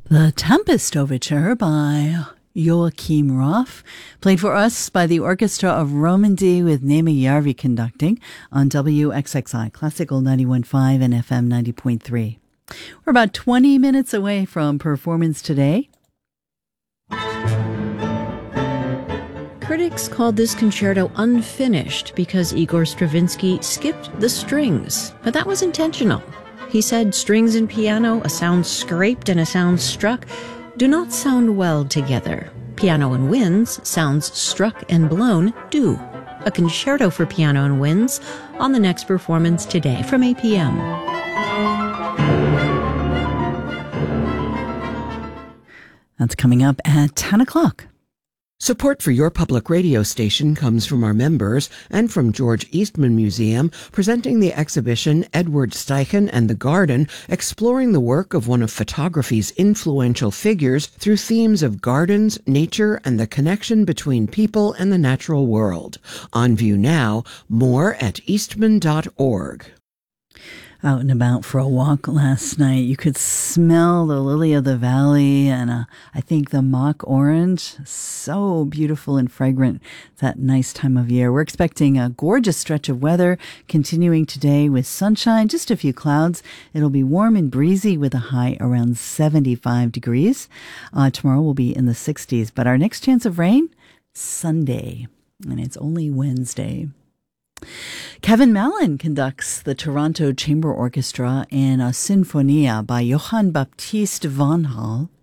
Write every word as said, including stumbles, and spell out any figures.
The Tempest Overture by Joachim Roth, played for us by the Orchestra of Romandy with Nema Järvi conducting on W X X I, Classical ninety-one point five and F M ninety point three. We're about twenty minutes away from Performance Today. Critics called this concerto unfinished because Igor Stravinsky skipped the strings, but that was intentional. He said strings and piano, a sound scraped and a sound struck, do not sound well together. Piano and winds, sounds struck and blown, do. A concerto for piano and winds on the next Performance Today from eight p.m. That's coming up at ten o'clock. Support for your public radio station comes from our members and from George Eastman Museum, presenting the exhibition Edward Steichen and the Garden, exploring the work of one of photography's influential figures through themes of gardens, nature, and the connection between people and the natural world. On view now, more at eastman dot org. Out and about for a walk last night, you could smell the lily of the valley and uh, I think the mock orange. So beautiful and fragrant. It's that nice time of year. We're expecting a gorgeous stretch of weather continuing today with sunshine, just a few clouds. It'll be warm and breezy with a high around seventy-five degrees. Uh, tomorrow will be in the sixties, but our next chance of rain, Sunday, and it's only Wednesday. Kevin Mallon conducts the Toronto Chamber Orchestra in a Sinfonia by Johann Baptist van Hal.